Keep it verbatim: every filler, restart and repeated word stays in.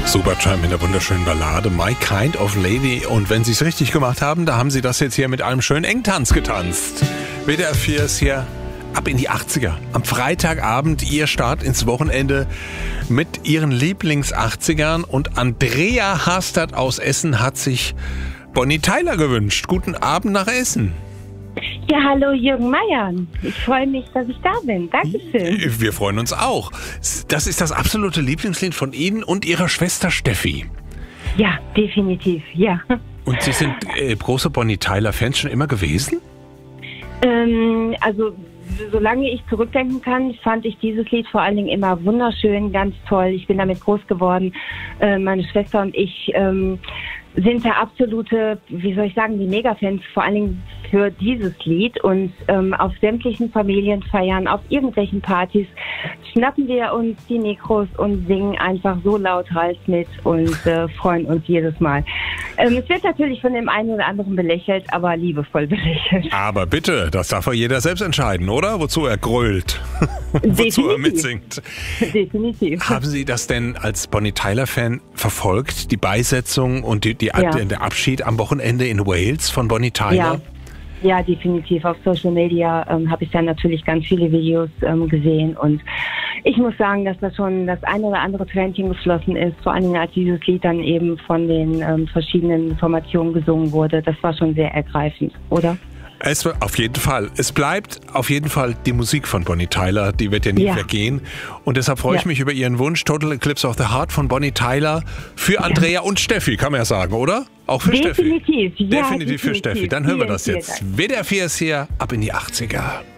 Supertramp in der wunderschönen Ballade My Kind of Lady. Und wenn Sie es richtig gemacht haben, da haben Sie das jetzt hier mit einem schönen Engtanz getanzt. W D R vier ist hier ab in die achtziger. Am Freitagabend Ihr Start ins Wochenende mit Ihren Lieblings-achtzigern. Und Andrea Hastert aus Essen hat sich Bonnie Tyler gewünscht. Guten Abend nach Essen. Ja, hallo Jürgen Meier. Ich freue mich, dass ich da bin. Dankeschön. Wir freuen uns auch. Das ist das absolute Lieblingslied von Ihnen und Ihrer Schwester Steffi. Ja, definitiv, ja. Und Sie sind äh, große Bonnie Tyler-Fans schon immer gewesen? Ähm, also, solange ich zurückdenken kann, fand ich dieses Lied vor allen Dingen immer wunderschön, ganz toll. Ich bin damit groß geworden. Äh, meine Schwester und ich ähm, sind der absolute, wie soll ich sagen, die Mega-Fans, vor allen Dingen für dieses Lied. Und ähm, auf sämtlichen Familienfeiern, auf irgendwelchen Partys schnappen wir uns die Mikros und singen einfach so lauthals mit und äh, freuen uns jedes Mal. Ähm, es wird natürlich von dem einen oder anderen belächelt, aber liebevoll belächelt. Aber bitte, das darf ja jeder selbst entscheiden, oder? Wozu er grölt, wozu er mitsingt. Definitiv. Haben Sie das denn als Bonnie Tyler-Fan verfolgt, die Beisetzung und die, die, Ja. der Abschied am Wochenende in Wales von Bonnie Tyler? Ja. Ja, definitiv. Auf Social Media ähm, habe ich dann natürlich ganz viele Videos ähm, gesehen und ich muss sagen, dass da schon das eine oder andere Tränchen geflossen ist, vor allem als dieses Lied dann eben von den ähm, verschiedenen Formationen gesungen wurde. Das war schon sehr ergreifend, oder? Es, auf jeden Fall. Es bleibt auf jeden Fall die Musik von Bonnie Tyler, die wird ja nie Ja. vergehen. Und deshalb freue ich Ja. mich über Ihren Wunsch, Total Eclipse of the Heart von Bonnie Tyler für Andrea und Steffi, kann man ja sagen, oder? Auch für Definitiv, Steffi. ja, Definitiv für definitiv. Steffi. Dann hören wir Vielen, das vielen jetzt. Dank. W D R vier ist hier, ab in die achtziger.